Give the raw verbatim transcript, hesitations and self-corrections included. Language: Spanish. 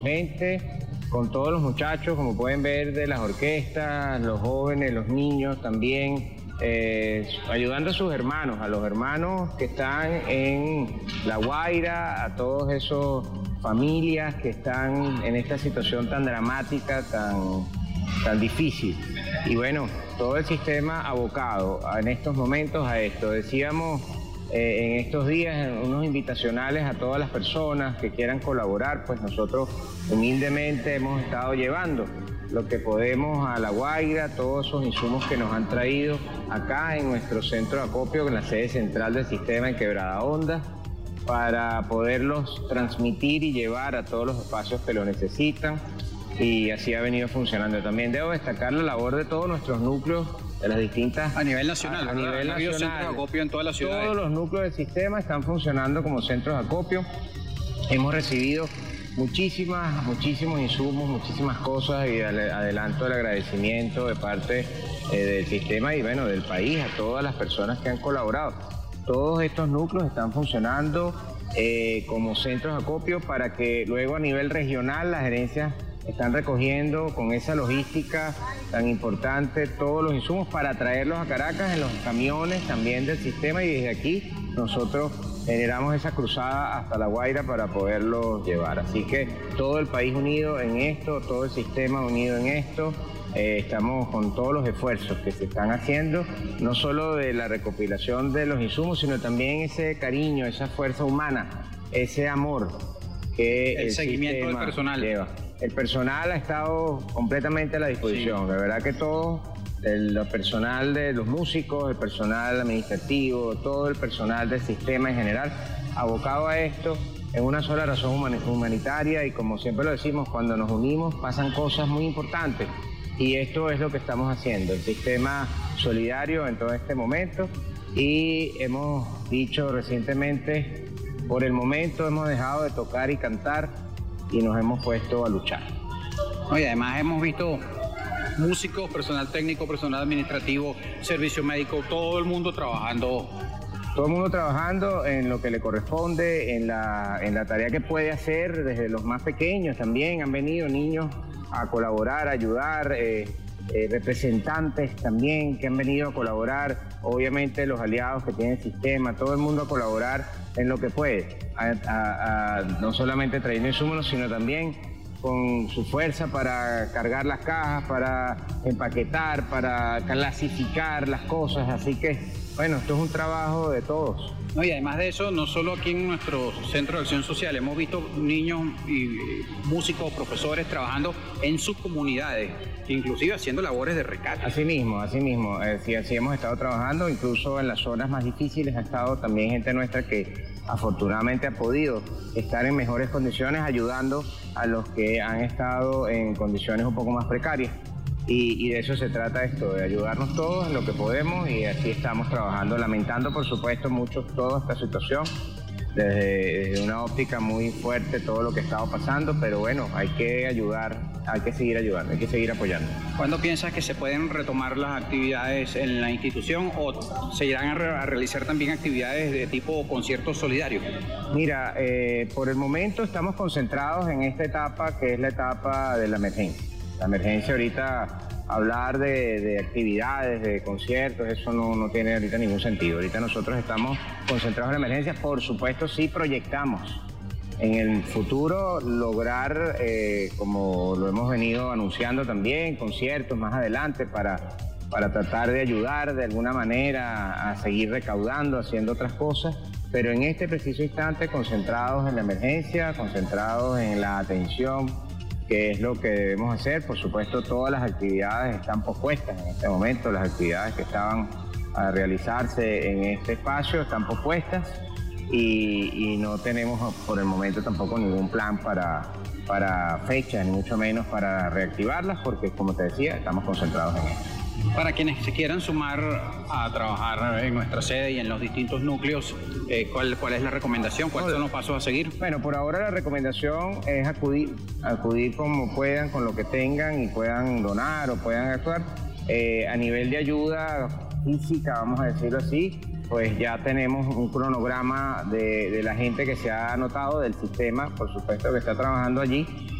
Gente, con todos los muchachos, como pueden ver, de las orquestas, los jóvenes, los niños también, eh, ayudando a sus hermanos, a los hermanos que están en La Guaira, a todos esos familias que están en esta situación tan dramática, tan, tan difícil. Y bueno, todo el sistema abocado en estos momentos a esto. Decíamos eh, en estos días unos invitacionales a todas las personas que quieran colaborar, pues nosotros humildemente hemos estado llevando lo que podemos a La Guaira, todos esos insumos que nos han traído acá en nuestro centro de acopio, en la sede central del sistema en Quebrada Honda, para poderlos transmitir y llevar a todos los espacios que lo necesitan, y así ha venido funcionando. También debo destacar la labor de todos nuestros núcleos de las distintas... A nivel nacional, a, a nivel nacional, centros de acopio en todas las ciudades. Todos los núcleos del sistema están funcionando como centros de acopio. Hemos recibido muchísimas, muchísimos insumos, muchísimas cosas, y adelanto el agradecimiento de parte eh, del sistema y bueno, del país, a todas las personas que han colaborado. Todos estos núcleos están funcionando eh, como centros de acopio para que luego a nivel regional las gerencias están recogiendo con esa logística tan importante todos los insumos para traerlos a Caracas en los camiones también del sistema, y desde aquí nosotros generamos esa cruzada hasta La Guaira para poderlos llevar. Así que todo el país unido en esto, todo el sistema unido en esto. Eh, estamos con todos los esfuerzos que se están haciendo, no solo de la recopilación de los insumos, sino también ese cariño, esa fuerza humana, ese amor que el, el seguimiento del personal lleva. El personal ha estado completamente a la disposición, sí. De verdad que todo, el, el personal de los músicos, el personal administrativo, todo el personal del sistema en general, abocado a esto en una sola razón humanitaria, y como siempre lo decimos, cuando nos unimos pasan cosas muy importantes. Y esto es lo que estamos haciendo, el sistema solidario en todo este momento. Y hemos dicho recientemente, por el momento hemos dejado de tocar y cantar y nos hemos puesto a luchar. Oye, además hemos visto músicos, personal técnico, personal administrativo, servicio médico, todo el mundo trabajando. Todo el mundo trabajando en lo que le corresponde, en la, en la tarea que puede hacer, desde los más pequeños también han venido niños a colaborar, a ayudar, eh, eh, representantes también que han venido a colaborar, obviamente los aliados que tiene el sistema, todo el mundo a colaborar en lo que puede, a, a, a, no solamente trayendo insumos, sino también con su fuerza para cargar las cajas, para empaquetar, para clasificar las cosas, así que bueno, esto es un trabajo de todos. No, y además de eso, no solo aquí en nuestro Centro de Acción Social, hemos visto niños y músicos, profesores trabajando en sus comunidades, inclusive haciendo labores de rescate. Así mismo, así mismo, eh, sí, así hemos estado trabajando, incluso en las zonas más difíciles ha estado también gente nuestra que afortunadamente ha podido estar en mejores condiciones, ayudando a los que han estado en condiciones un poco más precarias. Y, y de eso se trata esto, de ayudarnos todos en lo que podemos, y así estamos trabajando, lamentando por supuesto mucho toda esta situación, desde, desde una óptica muy fuerte todo lo que ha estado pasando, pero bueno, hay que ayudar, hay que seguir ayudando, hay que seguir apoyando. ¿Cuándo piensas que se pueden retomar las actividades en la institución, o se irán a, re a realizar también actividades de tipo conciertos solidarios? Mira, eh, por el momento estamos concentrados en esta etapa que es la etapa de la emergencia. La emergencia ahorita, hablar de, de actividades, de conciertos, eso no, no tiene ahorita ningún sentido. Ahorita nosotros estamos concentrados en la emergencia. Por supuesto, sí proyectamos en el futuro lograr, eh, como lo hemos venido anunciando también, conciertos más adelante para, para tratar de ayudar de alguna manera a seguir recaudando, haciendo otras cosas. Pero en este preciso instante, concentrados en la emergencia, concentrados en la atención, que es lo que debemos hacer. Por supuesto, todas las actividades están pospuestas en este momento, las actividades que estaban a realizarse en este espacio están pospuestas, y, y no tenemos por el momento tampoco ningún plan para, para fechas, ni mucho menos para reactivarlas, porque como te decía, estamos concentrados en esto. Para quienes se quieran sumar a trabajar en nuestra sede y en los distintos núcleos, eh, ¿cuál, ¿cuál es la recomendación? ¿Cuáles son los pasos a seguir? Bueno, por ahora la recomendación es acudir, acudir como puedan, con lo que tengan, y puedan donar o puedan actuar. Eh, a nivel de ayuda física, vamos a decirlo así, pues ya tenemos un cronograma de, de la gente que se ha anotado del sistema, por supuesto que está trabajando allí,